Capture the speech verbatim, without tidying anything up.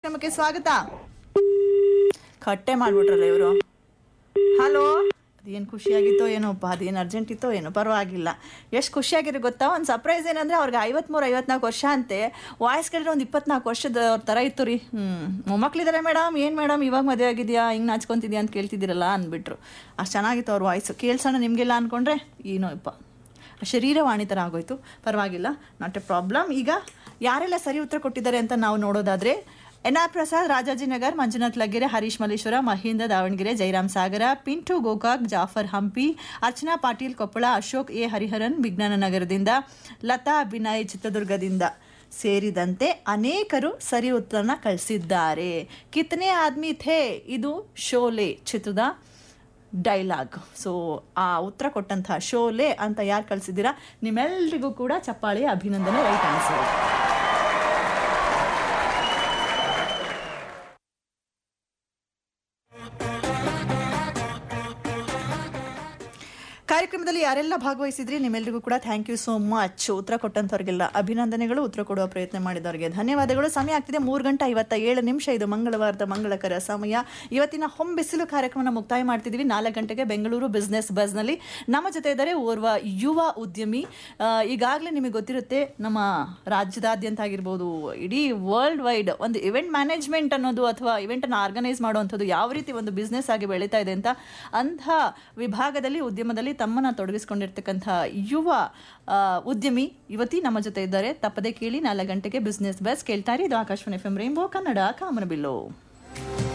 ಕಾರ್ಯಕ್ರಮಕ್ಕೆ ಸ್ವಾಗತ. ಕಟ್ಟೆ ಮಾಡ್ಬಿಟ್ರಲ್ಲ ಇವರು. ಹಲೋ, ಅದೇನು ಖುಷಿಯಾಗಿತ್ತೋ ಏನೋಪ್ಪ, ಅದೇನು ಅರ್ಜೆಂಟ್ ಇತ್ತೋ ಏನೋ, ಪರವಾಗಿಲ್ಲ. ಎಷ್ಟು ಖುಷಿಯಾಗಿರೋ ಗೊತ್ತಾ, ಒಂದು ಸರ್ಪ್ರೈಸ್ ಏನಂದರೆ ಅವ್ರಿಗೆ ಐವತ್ಮೂರು ಐವತ್ನಾಲ್ಕು ವರ್ಷ ಅಂತೆ. ವಾಯ್ಸ್ ಕೇಳಿದ್ರೆ ಒಂದು ಇಪ್ಪತ್ನಾಲ್ಕು ವರ್ಷದ ಅವ್ರ ಥರ ಇತ್ತು ರೀ. ಹ್ಞೂ ಮೊಮ್ಮಕ್ಳಿದ್ದಾರೆ ಮೇಡಮ್, ಏನು ಮೇಡಮ್ ಇವಾಗ ಮದುವೆ ಆಗಿದೆಯಾ, ಹಿಂಗೆ ನಾಚ್ಕೊತಿದ್ಯಾ ಅಂತ ಕೇಳ್ತಿದ್ದೀರಲ್ಲ ಅಂದ್ಬಿಟ್ರು. ಅಷ್ಟು ಚೆನ್ನಾಗಿತ್ತು ಅವ್ರ ವಾಯ್ಸು. ಕೇಳಿಸೋಣ ನಿಮಗೆಲ್ಲ ಅಂದ್ಕೊಂಡ್ರೆ ಏನೋ ಇಪ್ಪ ಶರೀರವಾಣಿ ಥರ ಆಗೋಯ್ತು. ಪರವಾಗಿಲ್ಲ, ನಾಟ್ ಎ ಪ್ರಾಬ್ಲಮ್. ಈಗ ಯಾರೆಲ್ಲ ಸರಿ ಉತ್ತರ ಕೊಟ್ಟಿದ್ದಾರೆ ಅಂತ ನಾವು ನೋಡೋದಾದರೆ, N R Prasad Rajajinagar, Manjunath Laggere, Harish Malleshwara, Mahendra Davanagere, Jairam Sagara, Pintu Gokak, Jafar Hampi, Archana Patil Koppal, Ashok A Hariharan ವಿಜ್ಞಾನ ನಗರದಿಂದ, ಲತಾ ಅಭಿನಯ್ ಚಿತ್ರದುರ್ಗದಿಂದ ಸೇರಿದಂತೆ ಅನೇಕರು ಸರಿ ಉತ್ತರನ ಕಳಿಸಿದ್ದಾರೆ. ಕಿತನೆ ಆದ್ಮಿ ಥೇ, ಇದು ಶೋಲೆ ಚಿತ್ರದ ಡೈಲಾಗ್. ಸೊ ಆ ಉತ್ತರ ಕೊಟ್ಟಂತಹ ಶೋಲೆ ಅಂತ ಯಾರು ಕಳಿಸಿದ್ದೀರಾ ನಿಮ್ಮೆಲ್ಲರಿಗೂ ಕೂಡ ಚಪ್ಪಾಳೆ, ಅಭಿನಂದನೆ. Right answer. ಕಾರ್ಯಕ್ರಮದಲ್ಲಿ ಯಾರೆಲ್ಲ ಭಾಗವಹಿಸಿದ್ರಿ ನಿಮ್ಮೆಲ್ಲರಿಗೂ ಕೂಡ ಥ್ಯಾಂಕ್ ಯು ಸೋ ಮಚ್. ಉತ್ತರ ಕೊಟ್ಟಂಥವ್ರಿಗೆಲ್ಲ ಅಭಿನಂದನೆಗಳು, ಉತ್ತರ ಕೊಡುವ ಪ್ರಯತ್ನ ಮಾಡಿದವರಿಗೆ ಧನ್ಯವಾದಗಳು. ಸಮಯ ಆಗ್ತಿದೆ ಮೂರು ಗಂಟೆ ಐವತ್ತ ಏಳು ನಿಮಿಷ. ಇದು ಮಂಗಳವಾರದ ಮಂಗಳಕರ ಸಮಯ. ಇವತ್ತಿನ ಹೊಂಬಿಸಿಲು ಕಾರ್ಯಕ್ರಮನ ಮುಕ್ತಾಯ ಮಾಡ್ತಿದ್ದೀವಿ. ನಾಲ್ಕು ಗಂಟೆಗೆ ಬೆಂಗಳೂರು ಬಿಸ್ನೆಸ್ ಬಸ್ನಲ್ಲಿ ನಮ್ಮ ಜೊತೆ ಇದ್ದಾರೆ ಓರ್ವ ಯುವ ಉದ್ಯಮಿ. ಈಗಾಗಲೇ ನಿಮಗೆ ಗೊತ್ತಿರುತ್ತೆ, ನಮ್ಮ ರಾಜ್ಯದಾದ್ಯಂತ ಆಗಿರ್ಬೋದು, ಇಡೀ ವರ್ಲ್ಡ್ ವೈಡ್ ಒಂದು ಇವೆಂಟ್ ಮ್ಯಾನೇಜ್ಮೆಂಟ್ ಅನ್ನೋದು ಅಥವಾ ಇವೆಂಟನ್ನು ಆರ್ಗನೈಸ್ ಮಾಡುವಂಥದ್ದು ಯಾವ ರೀತಿ ಒಂದು ಬಿಸ್ನೆಸ್ ಆಗಿ ಬೆಳೀತಾ ಇದೆ ಅಂತ, ಅಂಥ ವಿಭಾಗದಲ್ಲಿ ಉದ್ಯಮದಲ್ಲಿ ತಮ್ಮನ್ನ ತೊಡಗಿಸಿಕೊಂಡಿರ್ತಕ್ಕಂಥ ಯುವ ಉದ್ಯಮಿ ಯುವತಿ ನಮ್ಮ ಜೊತೆ ಇದ್ದಾರೆ. ತಪ್ಪದೆ ಕೇಳಿ ನಾಲ್ಕು ಗಂಟೆಗೆ ಬಿಸ್ನೆಸ್ ಬಸ್ ಕೇಳ್ತಾರೆ. ಇದು Akashvani F M rainbow Kannada ಕಾಮನಬಿಲ್ಲು.